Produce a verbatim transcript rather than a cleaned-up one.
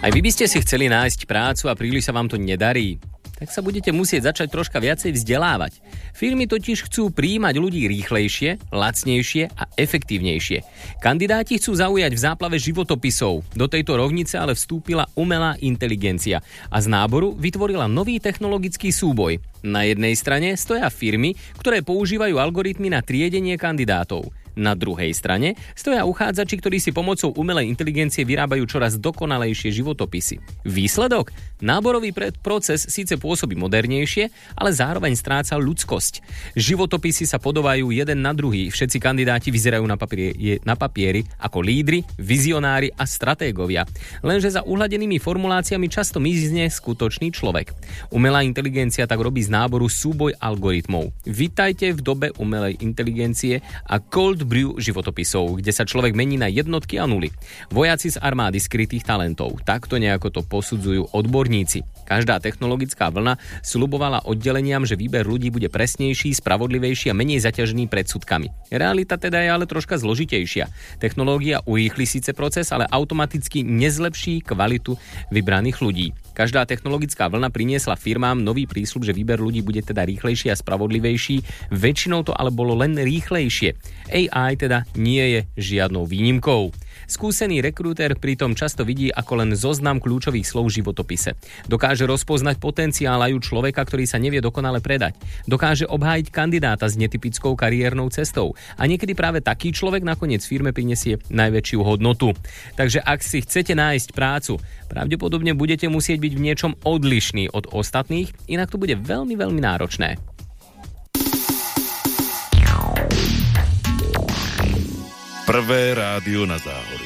Aj vy by ste si chceli nájsť prácu a príliš sa vám to nedarí? Tak sa budete musieť začať troška viacej vzdelávať. Firmy totiž chcú prijímať ľudí rýchlejšie, lacnejšie a efektívnejšie. Kandidáti chcú zaujať v záplave životopisov. Do tejto rovnice ale vstúpila umelá inteligencia a z náboru vytvorila nový technologický súboj. Na jednej strane stoja firmy, ktoré používajú algoritmy na triedenie kandidátov. Na druhej strane stoja uchádzači, ktorí si pomocou umelej inteligencie vyrábajú čoraz dokonalejšie životopisy. Výsledok? Náborový proces síce pôsobí modernejšie, ale zároveň stráca ľudskosť. Životopisy sa podobajú jeden na druhý. Všetci kandidáti vyzerajú na papieri, na papieri ako lídri, vizionári a stratégovia. Lenže za uhladenými formuláciami často mizne skutočný človek. Umelá inteligencia tak robí z náboru súboj algoritmov. Vitajte v dobe umelej inteligencie a cold brew životopisov, kde sa človek mení na jednotky a nuly. Vojaci z armády skrytých talentov. Takto nejako to posudzujú odborníci. Každá technologická vlna sľubovala oddeleniam, že výber ľudí bude presnejší, spravodlivejší a menej zaťažený predsudkami. Realita teda je ale troška zložitejšia. Technológia urýchli síce proces, ale automaticky nezlepší kvalitu vybraných ľudí. Každá technologická vlna priniesla firmám nový prísľub, že výber ľudí bude teda rýchlejší a spravodlivejší. Väčšinou to ale bolo len rýchlejšie. á í teda nie je žiadnou výnimkou. Skúsený rekrúter pritom často vidí ako len zoznam kľúčových slov v životopise. Dokáže rozpoznať potenciál aj u človeka, ktorý sa nevie dokonale predať. Dokáže obhájiť kandidáta s netypickou kariérnou cestou. A niekedy práve taký človek nakoniec firme prinesie najväčšiu hodnotu. Takže ak si chcete nájsť prácu, pravdepodobne budete musieť byť v niečom odlišný od ostatných, inak to bude veľmi, veľmi náročné. Prvé rádio na záhorí.